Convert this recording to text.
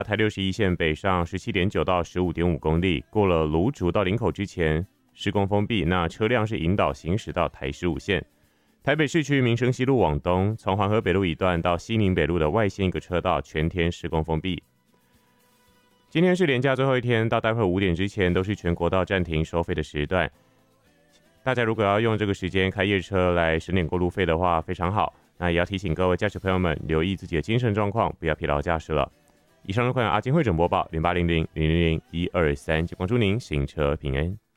台61线北上17.9到15.5公里，过了芦竹到林口之前施工封闭，那车辆是引导行驶到台15线。台北市区民生西路往东，从环河北路一段到西宁北路的外线一个车道全天施工封闭。今天是连假最后一天，到待会5点之前都是全国道暂停收费的时段。大家如果要用这个时间开夜车来省点过路费的话，非常好。那也要提醒各位驾驶朋友们留意自己的精神状况，不要疲劳驾驶了。以上的款阿金会诊播报0800000123，就恭祝您行车平安。